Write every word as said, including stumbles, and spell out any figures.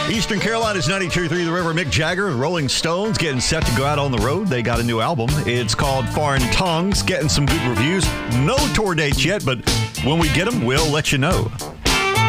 Eastern Carolina's ninety-two point three The River. Mick Jagger, Rolling Stones, getting set to go out on the road. They got a new album. It's called Foreign Tongues, getting some good reviews. No tour dates yet, but when we get them, we'll let you know.